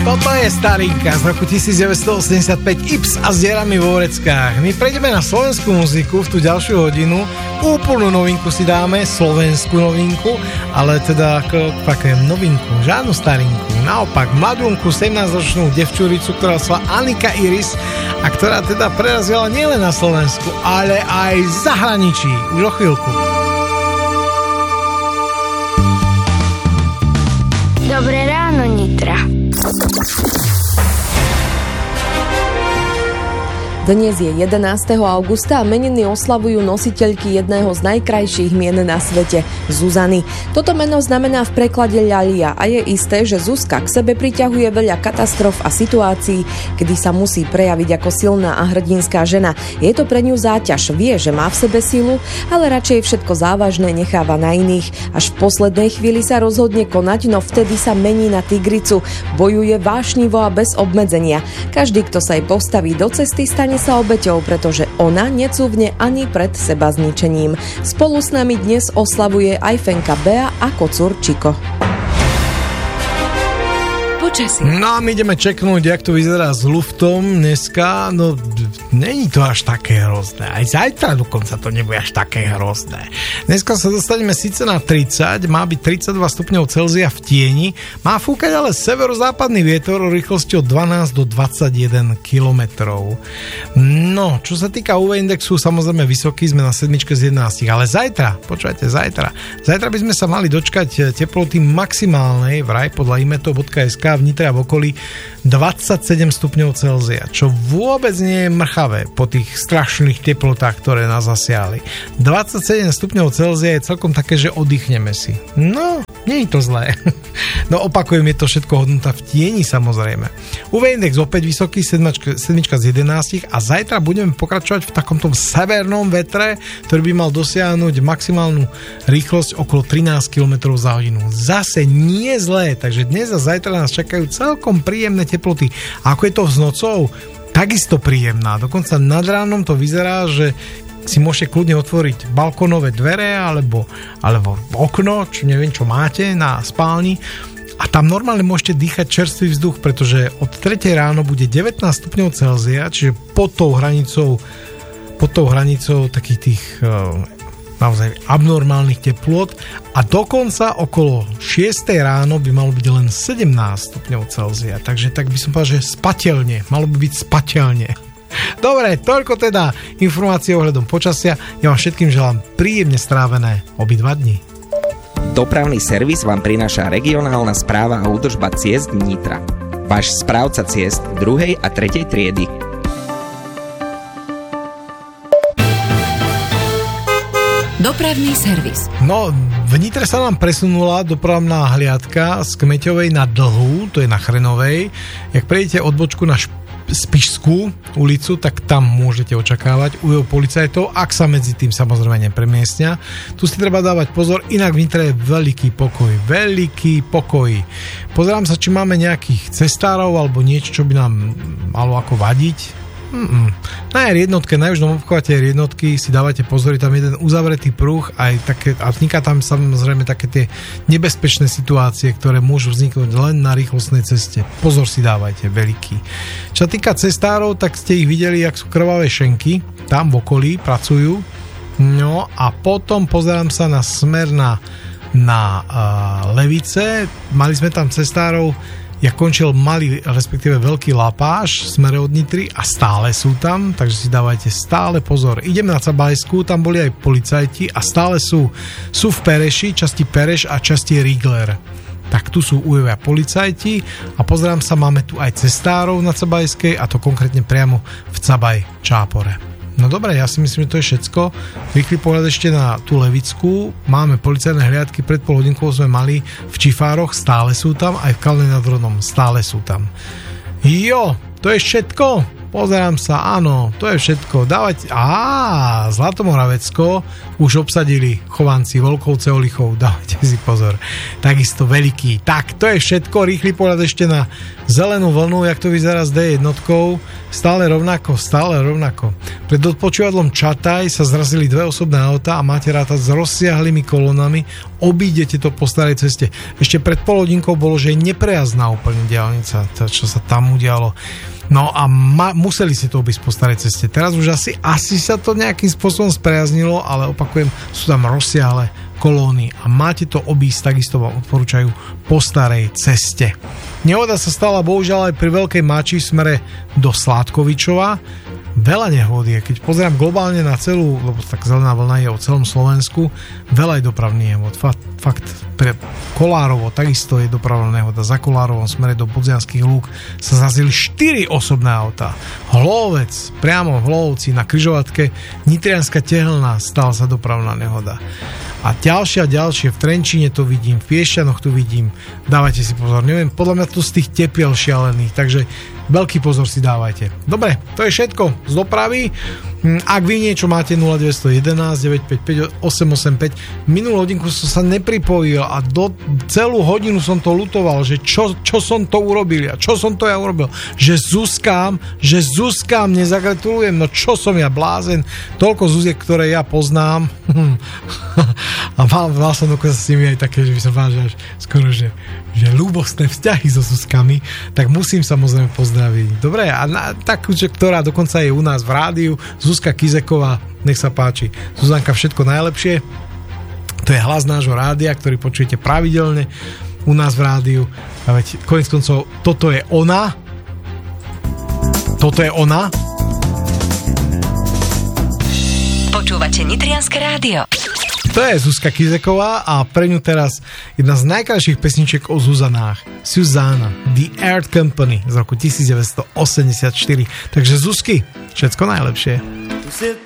Toto je starinka z roku 1985, Ips a s dierami vo vreckách. My prejdeme na slovenskú muziku v tú ďalšiu hodinu. Úplnú novinku si dáme, slovenskú novinku, ale teda také novinku, žiadnu starinku. Naopak, mladúnku, 17-ročnú devčuricu, ktorá sa Anika Iris a ktorá teda prerazila nielen na Slovensku, ale aj v zahraničí. Už o chvíľku. Dobré ráno, Nitra. Dnes je 11. augusta a meniny oslavujú nositeľky jedného z najkrajších mien na svete, Zuzany. Toto meno znamená v preklade ľalia a je isté, že Zuzka k sebe priťahuje veľa katastrof a situácií, kedy sa musí prejaviť ako silná a hrdinská žena. Je to pre ňu záťaž, vie, že má v sebe silu, ale radšej všetko závažné necháva na iných. Až v poslednej chvíli sa rozhodne konať, no vtedy sa mení na tigricu. Bojuje vášnivo a bez obmedzenia. Každý, kto sa jej postaví do cesty, stane sa obeťou, pretože ona necúvne ani pred seba zničením. Spolu s nami dnes oslavuje aj Fenka Bea a kocúr Čiko. No a my ideme čeknúť, jak to vyzerá s luftom dneska. No, není to až také hrozné. Aj zajtra dokonca to nebude až také hrozné. Dneska sa dostaneme síce na 30, má byť 32 stupňov Celzia v tieni, má fúkať ale severozápadný vietor o rýchlosti od 12 do 21 kilometrov. No, čo sa týka UV indexu, samozrejme vysoký, sme na 7 z 11, ale zajtra, počúvajte, zajtra by sme sa mali dočkať teploty maximálnej, vraj podľa imeto.sk v Nitre a v okolí 27 stupňov Celzia, čo vôbec nie je mrchavé po tých strašných teplotách, ktoré nás zasiahli. 27 stupňov Celzia je celkom také, že oddychneme si. No, nie je to zlé. No opakujem, je to všetko hodnota v tieni samozrejme. UV index opäť vysoký, 7 z 11 a zajtra budeme pokračovať v takomto severnom vetre, ktorý by mal dosiahnuť maximálnu rýchlosť okolo 13 km za hodinu. Zase nie zlé, takže dnes a zajtra nás čakajú celkom príjemné teploty. A ako je to s nocou? Takisto príjemná. Dokonca nad ránom to vyzerá, že si môžete kľudne otvoriť balkónové dvere alebo okno, čo neviem, čo máte na spálni. A tam normálne môžete dýchať čerstvý vzduch, pretože od 3 ráno bude 19 stupňov Celzia, čiže pod tou hranicou takých tých naozaj abnormálnych teplôt a dokonca okolo 6 ráno by malo byť len 17 stupňov Celzia. Takže tak by som povedal, že spateľne. Malo by byť spateľne. Dobre, toľko teda informácie ohľadom počasia. Ja vám všetkým želám príjemne strávené obidva dni. Dopravný servis vám prináša regionálna správa a údržba ciest Nitra. Váš správca ciest 2. a 3. triedy. Dopravný servis. No, v Nitre sa nám presunula dopravná hliadka z Kmeťovej na Dlhú, to je na Chrenovej. Jak prejdete odbočku na Spišskú ulicu, tak tam môžete očakávať újov policajtov, ak sa medzi tým samozrejme nepremiestnia. Tu si treba dávať pozor, inak v Nitre je veľký pokoj. Pozerám sa, či máme nejakých cestárov alebo niečo, čo by nám malo ako vadiť. Na jednotke, na južnom obchvate jednotky si dávajte pozor, je tam jeden uzavretý pruh a vzniká tam samozrejme také tie nebezpečné situácie, ktoré môžu vzniknúť len na rýchlostnej ceste. Pozor si dávajte, veľký. Čo sa týka cestárov, tak ste ich videli, jak sú krvavé šenky, tam v okolí pracujú. No a potom pozerám sa na smer na Levice, mali sme tam cestárov, ja končil malý, respektíve veľký lapáš smere od Nitry a stále sú tam, takže si dávajte stále pozor. Ideme na Cabajsku, tam boli aj policajti a stále sú v Pereši, časti Pereš a časti Rigler. Tak tu sú ujovia policajti a pozerám sa, máme tu aj cestárov na Cabajskej a to konkrétne priamo v Cabaj Čápore. No dobre, ja si myslím, že to je všetko. Rýchly pohľad ešte na tú Levickú. Máme policajné hliadky, pred pol hodinkou sme mali v Čifároch, stále sú tam, aj v Kalnej nad Hronom, stále sú tam. Jo, to je všetko. Pozerám sa, áno, to je všetko. Dávať, Zlatomoravecko už obsadili Chovanci, Volkovce, Olichov, dávajte si pozor. Takisto veľký. Tak, to je všetko. Rýchly pohľad ešte na zelenú vlnu, jak to vyzerá s D1. Stále rovnako. Pred odpočívadlom Čataj sa zrazili dve osobné autá a máte rátať s rozsiahlými kolónami obídete to po starej ceste. Ešte pred pol hodinkou bolo, že je neprejazdná úplne diaľnica, to, čo sa tam udialo. No a museli si to obísť po starej ceste. Teraz už asi sa to nejakým spôsobom sprejaznilo, ale opakujem, sú tam rozsiahle kolóny a máte to obísť, takisto vám odporúčajú po starej ceste. Nehoda sa stala bohužiaľ aj pri Veľkej Máči v smere do Sládkovičova. Veľa nehôd je, keď pozerám globálne na celú, lebo tak zelená vlna je o celom Slovensku, veľa je dopravných nehôd. Fakt, pre Kolárovo takisto je dopravná nehoda. Za Kolárovom smere do Budzianských lúk sa zrazili 4 osobné autá. Hlovec, priamo v Hlovci na križovatke Nitrianska Tehelná stala sa dopravná nehoda. A ďalšie, v Trenčíne to vidím, v Piešťanoch to vidím. Dávajte si pozor, neviem, podľa mňa to z tých tepiel šialených, takže veľký pozor si dávajte. Dobre, to je všetko z dopravy. Ak vy niečo máte 0911 955 885, minulú hodinku som sa nepripojil a celú hodinu som to lutoval, že čo som to urobil a čo som to ja urobil, že Zuzkám nezagratulujem, no čo som ja blázen, toľko Zuziek, ktoré ja poznám a mal som dokonca s nimi aj také, že by som vážil skoro, že ľúbostné vzťahy so Zuzkami, tak musím samozrejme pozdraviť. Dobre, a takú, ktorá dokonca je u nás v rádiu, Zuzka Kizeková, nech sa páči. Zuzanka, všetko najlepšie. To je hlas nášho rádia, ktorý počujete pravidelne u nás v rádiu. A veď koniec koncov, toto je ona. Počúvate Nitrianske rádio. To je Zuzka Kizeková a pre ňu teraz jedna z najkrajších pesničiek o Zuzanách. Susanna, The Earth Company z roku 1984. Takže Zuzky, všetko najlepšie.